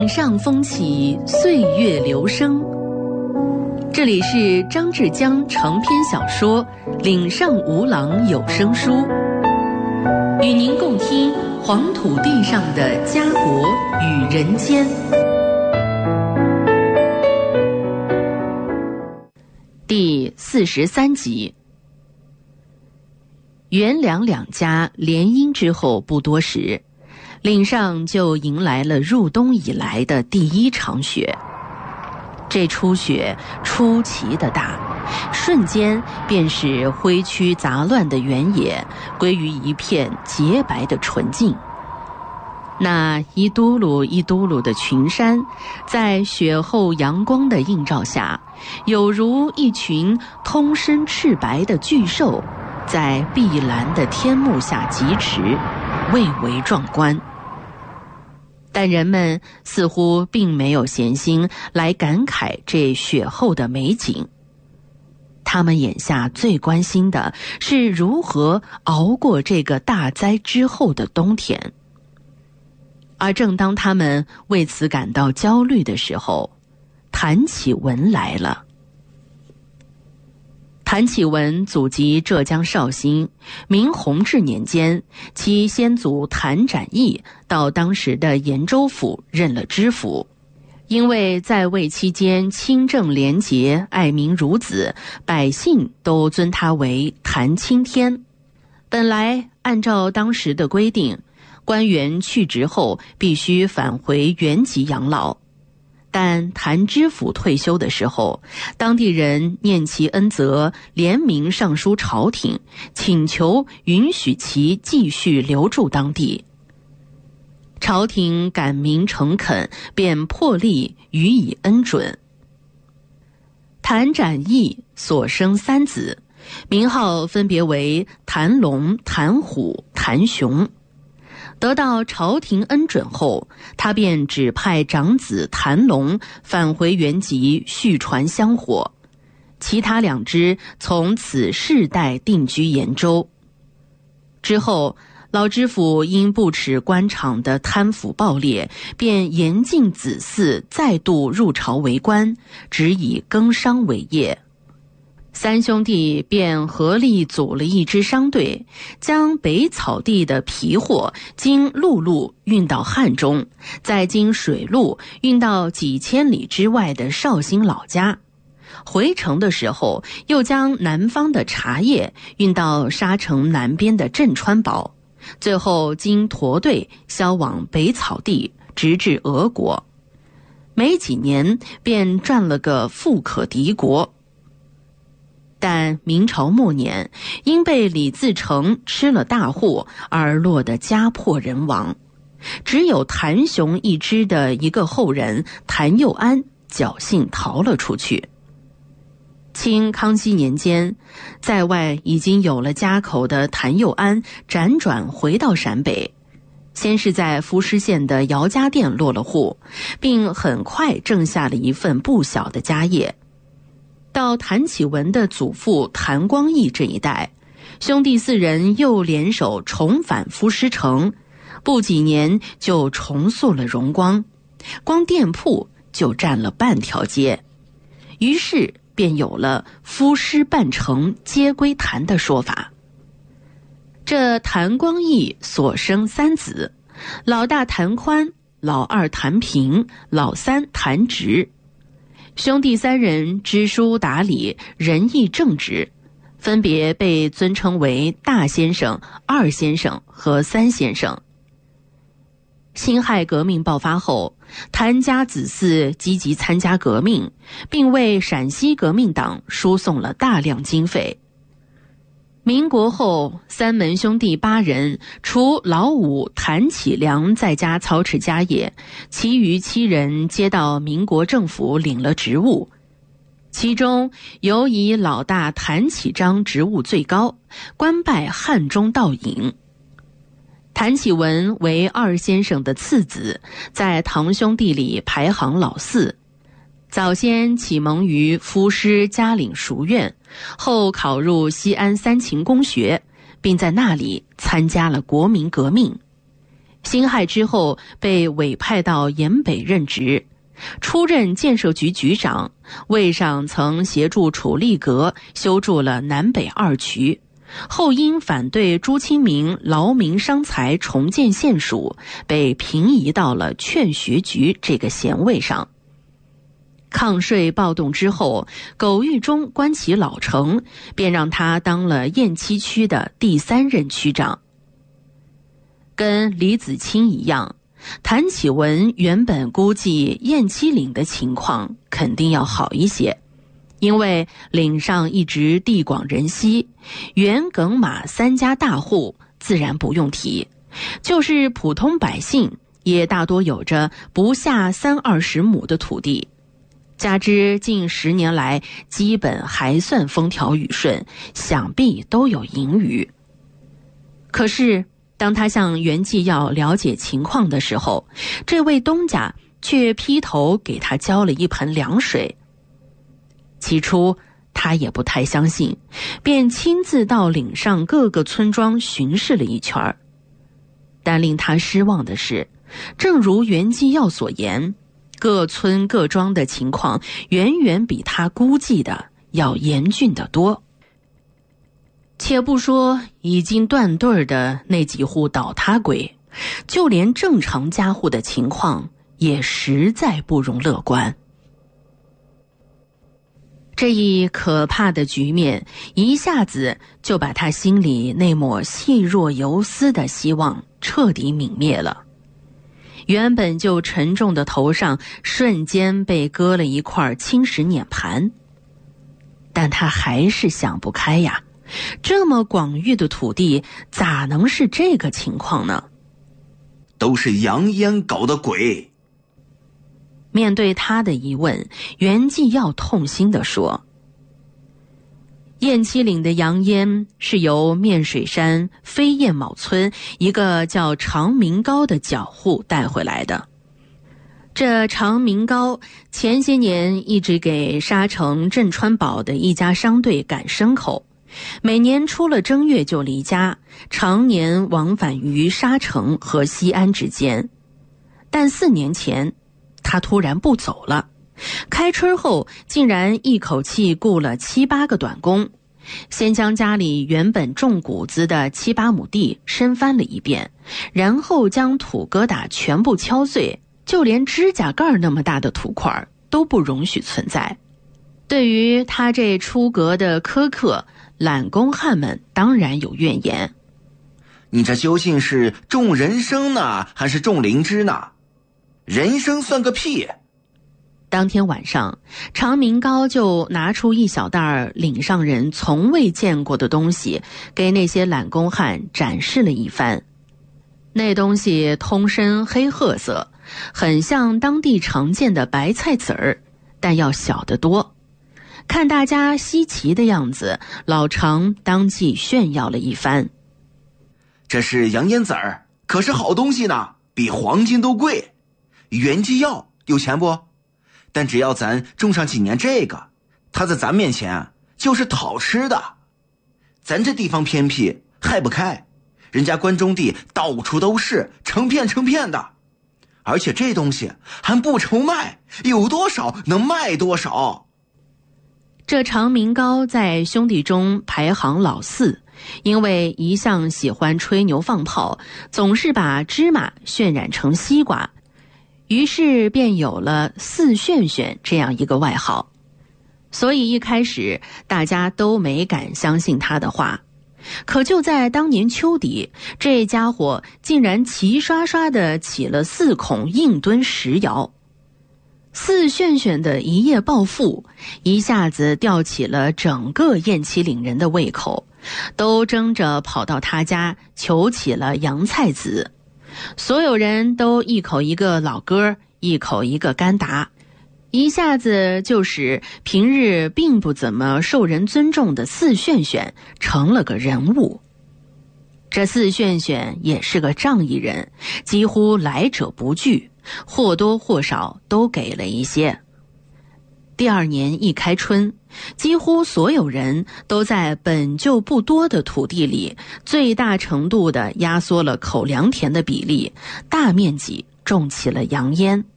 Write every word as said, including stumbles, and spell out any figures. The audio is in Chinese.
岭上风起，岁月流声。这里是张志江长篇小说《岭上无郎有声书》，与您共听黄土地上的家国与人间。第四十三集。袁梁两家联姻之后不多时，岭上就迎来了入冬以来的第一场雪。这初雪出奇的大，瞬间便使灰区杂乱的原野归于一片洁白的纯净。那一嘟噜一嘟噜的群山，在雪后阳光的映照下，有如一群通身赤白的巨兽，在碧蓝的天幕下疾驰，蔚为壮观。但人们似乎并没有闲心来感慨这雪后的美景，他们眼下最关心的是如何熬过这个大灾之后的冬天。而正当他们为此感到焦虑的时候，谭启文来了。谭启文祖籍浙江绍兴，明弘治年间，其先祖谭展翼到当时的延州府任了知府。因为在位期间清正廉洁，爱民如子，百姓都尊他为谭青天。本来按照当时的规定，官员去职后必须返回原籍养老。但谭知府退休的时候，当地人念其恩泽，联名上书朝廷，请求允许其继续留住当地。朝廷感民诚恳，便破例予以恩准。谭展翼所生三子，名号分别为谭龙、谭虎、谭雄。得到朝廷恩准后，他便指派长子谭龙返回原籍续传香火，其他两支从此世代定居延州。之后，老知府因不耻官场的贪腐暴烈，便严禁子嗣再度入朝为官，只以耕商为业。三兄弟便合力组了一支商队，将北草地的皮货经陆路运到汉中，再经水路运到几千里之外的绍兴老家。回程的时候，又将南方的茶叶运到沙城南边的镇川堡，最后经驼队销往北草地，直至俄国。没几年便赚了个富可敌国。但明朝末年，因被李自成吃了大户而落得家破人亡，只有谭雄一支的一个后人谭佑安侥幸逃了出去。清康熙年间，在外已经有了家口的谭佑安辗转回到陕北，先是在浮石县的姚家店落了户，并很快挣下了一份不小的家业。到谭启文的祖父谭光义这一代，兄弟四人又联手重返浮石城，不几年就重塑了荣光，光店铺就占了半条街，于是便有了浮石半城皆归谭的说法。这谭光义所生三子，老大谭宽，老二谭平，老三谭直。兄弟三人知书达理，仁义正直，分别被尊称为大先生、二先生和三先生。辛亥革命爆发后，谭家子嗣积极参加革命，并为陕西革命党输送了大量经费。民国后，三门兄弟八人，除老五谭启良在家操持家业，其余七人皆到民国政府领了职务。其中尤以老大谭启章职务最高，官拜汉中道尹。谭启文为二先生的次子，在堂兄弟里排行老四。早先启蒙于夫师嘉岭书院，后考入西安三秦公学，并在那里参加了国民革命。 辛亥之后被委派到延北任职，出任建设局局长，位上曾协助楚立阁修筑了南北二渠，后因反对朱清明劳民伤财重建县署，被平移到了劝学局这个衔位上。抗税暴动之后，苟玉忠关起老城，便让他当了雁栖区的第三任区长。跟李子清一样，谭启文原本估计雁栖岭的情况肯定要好一些，因为岭上一直地广人稀，袁耿马三家大户自然不用提，就是普通百姓也大多有着不下三二十亩的土地，加之近十年来基本还算风调雨顺，想必都有盈余。可是当他向袁继耀了解情况的时候，这位东家却劈头给他浇了一盆凉水。起初他也不太相信，便亲自到岭上各个村庄巡视了一圈。但令他失望的是，正如袁继耀所言，各村各庄的情况远远比他估计的要严峻得多。且不说已经断队的那几户倒塌鬼，就连正常家户的情况也实在不容乐观。这一可怕的局面一下子就把他心里那抹细若游丝的希望彻底泯灭了。原本就沉重的头上瞬间被割了一块青石碾盘，但他还是想不开呀，这么广域的土地咋能是这个情况呢？ 都是杨烟搞的鬼。 面对他的疑问，袁继耀痛心地说，雁栖岭的杨烟是由面水山飞燕卯村一个叫常明高的脚户带回来的。这常明高前些年一直给沙城镇川堡的一家商队赶牲口，每年出了正月就离家，常年往返于沙城和西安之间。但四年前他突然不走了，开春后竟然一口气雇了七八个短工，先将家里原本种谷子的七八亩地深翻了一遍，然后将土疙瘩全部敲碎，就连指甲盖那么大的土块都不容许存在。对于他这出格的苛刻，懒工汉们当然有怨言。 你这究竟是种人参呢，还是种灵芝呢？人参算个屁！ 当天晚上，常明高就拿出一小袋岭上人从未见过的东西，给那些懒工汉展示了一番。那东西通身黑褐色，很像当地常见的白菜籽儿，但要小得多。看大家稀奇的样子，老常当即炫耀了一番。 这是洋烟籽儿，可是好东西呢，比黄金都贵。袁继耀有钱不？但只要咱种上几年这个，他在咱面前就是讨吃的。咱这地方偏僻，害不开，人家关中地到处都是，成片成片的。而且这东西还不愁卖，有多少能卖多少。 这常明高在兄弟中排行老四，因为一向喜欢吹牛放炮，总是把芝麻渲染成西瓜，于是便有了四炫炫这样一个外号。所以一开始大家都没敢相信他的话。可就在当年秋底，这家伙竟然齐刷刷地起了四孔硬墩石窑。四炫炫的一夜暴富，一下子吊起了整个雁栖岭人的胃口，都争着跑到他家求起了洋菜籽。所有人都一口一个老哥，一口一个干达，一下子就使平日并不怎么受人尊重的四炫炫成了个人物。这四炫炫也是个仗义人，几乎来者不拒，或多或少都给了一些。第二年一开春， 几乎所有人都在本就不多的土地里最大程度地压缩了口粮田的比例，大面积种起了洋烟。